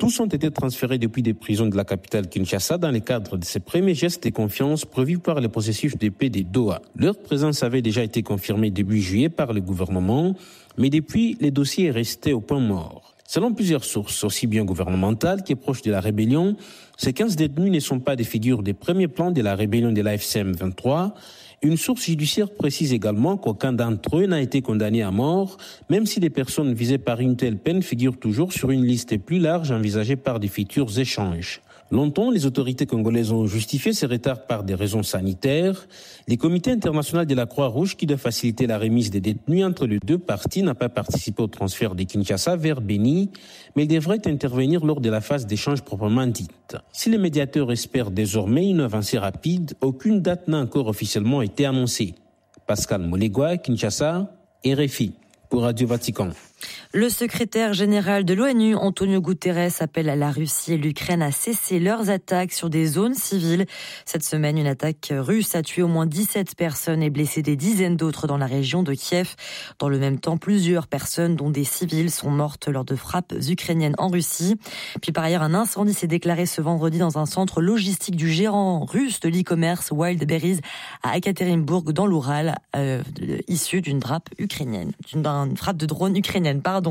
Tous ont été transférés depuis des prisons de la capitale Kinshasa dans le cadre de ces premiers gestes de confiance prévus par le processus de paix de Doha. Leur présence avait déjà été confirmée début juillet par le gouvernement, mais depuis, le dossier est resté au point mort. Selon plusieurs sources, aussi bien gouvernementales que proches de la rébellion, ces 15 détenus ne sont pas des figures des premiers plans de la rébellion de l'AFC M23. Une source judiciaire précise également qu'aucun d'entre eux n'a été condamné à mort, même si les personnes visées par une telle peine figurent toujours sur une liste plus large envisagée par des futurs échanges. Longtemps, les autorités congolaises ont justifié ces retards par des raisons sanitaires. Le comité international de la Croix-Rouge, qui doit faciliter la remise des détenus entre les deux parties, n'a pas participé au transfert de Kinshasa vers Beni, mais il devrait intervenir lors de la phase d'échange proprement dite. Si les médiateurs espèrent désormais une avancée rapide, aucune date n'a encore officiellement été annoncée. Pascal Molegwa, Kinshasa, RFI, pour Radio Vatican. Le secrétaire général de l'ONU, Antonio Guterres, appelle à la Russie et l'Ukraine à cesser leurs attaques sur des zones civiles. Cette semaine, une attaque russe a tué au moins 17 personnes et blessé des dizaines d'autres dans la région de Kiev. Dans le même temps, plusieurs personnes, dont des civils, sont mortes lors de frappes ukrainiennes en Russie. Puis par ailleurs, un incendie s'est déclaré ce vendredi dans un centre logistique du gérant russe de l'e-commerce Wildberries à Ekaterinbourg, dans l'Oural, issu d'une frappe ukrainienne, d'une frappe de drone ukrainienne.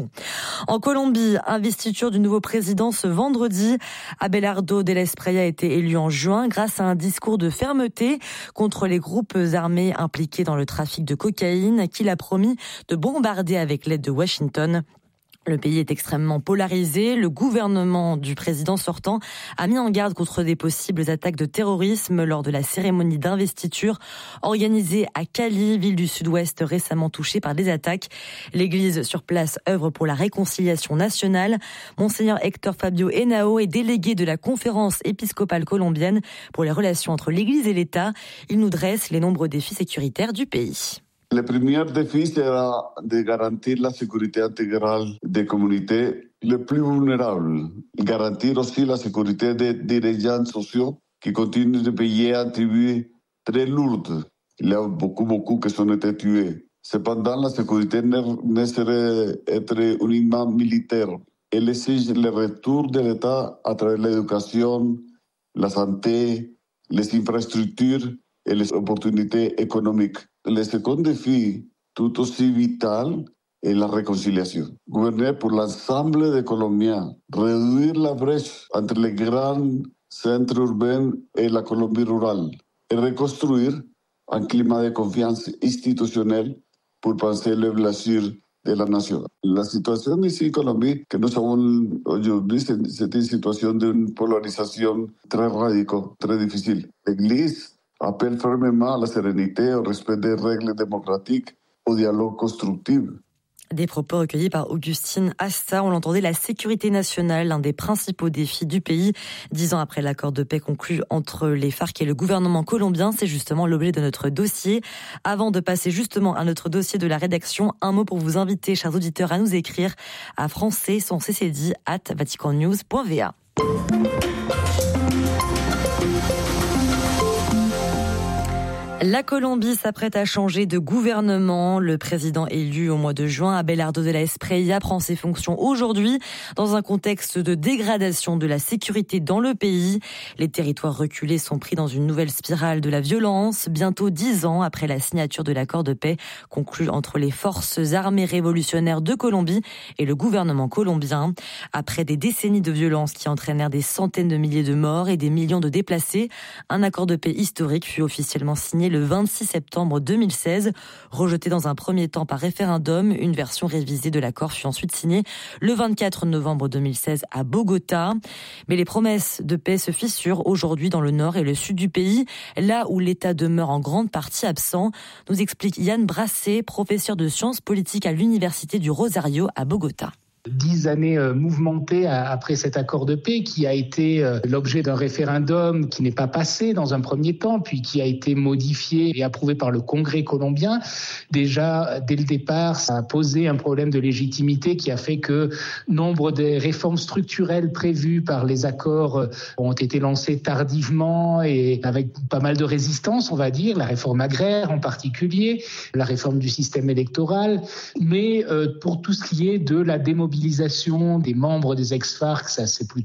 En Colombie, investiture du nouveau président ce vendredi. Abelardo del Espriella a été élu en juin grâce à un discours de fermeté contre les groupes armés impliqués dans le trafic de cocaïne qu'il a promis de bombarder avec l'aide de Washington. Le pays est extrêmement polarisé. Le gouvernement du président sortant a mis en garde contre des possibles attaques de terrorisme lors de la cérémonie d'investiture organisée à Cali, ville du sud-ouest récemment touchée par des attaques. L'église sur place œuvre pour la réconciliation nationale. Monseigneur Héctor Fabio Henao est délégué de la conférence épiscopale colombienne pour les relations entre l'église et l'État. Il nous dresse les nombreux défis sécuritaires du pays. Le premier défi sera de garantir la sécurité intégrale des communautés les plus vulnérables. Garantir aussi la sécurité des dirigeants sociaux qui continuent de payer un tribut très lourd. Il y a beaucoup qui ont été tués. Cependant, la sécurité ne saurait être uniquement militaire. Elle exige le retour de l'État à travers l'éducation, la santé, les infrastructures et les opportunités économiques. Le second défi, tout aussi vital, est la réconciliation. Gouverner pour l'ensemble des Colombiens, réduire la brèche entre les grands centres urbains et la Colombie rurale et reconstruire un climat de confiance institutionnelle pour penser l'évolution de la nation. La situation ici en Colombie que nous avons aujourd'hui, c'est une situation d'une polarisation très radicale, très difficile. L'Église appelle fermement à la sérénité, au respect des règles démocratiques, au dialogue constructif. Des propos recueillis par Augustine Asta. On l'entendait, la sécurité nationale, l'un des principaux défis du pays. 10 ans après l'accord de paix conclu entre les FARC et le gouvernement colombien, c'est justement l'objet de notre dossier. Avant de passer justement à notre dossier de la rédaction, un mot pour vous inviter, chers auditeurs, à nous écrire à français@vaticannews.va. La Colombie s'apprête à changer de gouvernement. Le président élu au mois de juin, Abelardo de la Espriella, prend ses fonctions aujourd'hui dans un contexte de dégradation de la sécurité dans le pays. Les territoires reculés sont pris dans une nouvelle spirale de la violence, bientôt 10 ans après la signature de l'accord de paix conclu entre les forces armées révolutionnaires de Colombie et le gouvernement colombien. Après des décennies de violence qui entraînèrent des centaines de milliers de morts et des millions de déplacés, un accord de paix historique fut officiellement signé le 26 septembre 2016. Rejeté dans un premier temps par référendum, une version révisée de l'accord fut ensuite signée le 24 novembre 2016 à Bogota. Mais les promesses de paix se fissurent aujourd'hui dans le nord et le sud du pays, là où l'État demeure en grande partie absent, nous explique Yann Brassé, professeur de sciences politiques à l'Université du Rosario à Bogota. 10 années mouvementées après cet accord de paix qui a été l'objet d'un référendum qui n'est pas passé dans un premier temps, puis qui a été modifié et approuvé par le Congrès colombien. Déjà, dès le départ, ça a posé un problème de légitimité qui a fait que nombre des réformes structurelles prévues par les accords ont été lancées tardivement et avec pas mal de résistance, on va dire, la réforme agraire en particulier, la réforme du système électoral, mais pour tout ce qui est de la démobilisation des membres des ex-FARC, ça c'est plutôt